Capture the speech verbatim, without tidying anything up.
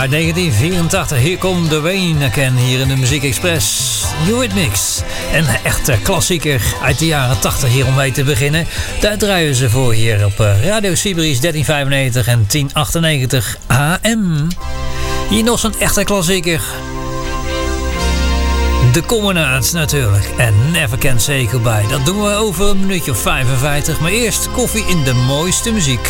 uit negentien vierentachtig. Hier komt Dwayne Again hier in de Muziek Express. Eurythmics. Een echte klassieker uit de jaren tachtig hier om mee te beginnen. Daar draaien ze voor hier op Radio Siberisch dertien vijfennegentig en tien achtennegentig A M. Hier nog zo'n echte klassieker. De Commonaats natuurlijk. En Never Can Say Goodbye. Dat doen we over een minuutje of vijfenvijftig. Maar eerst koffie in de mooiste muziek.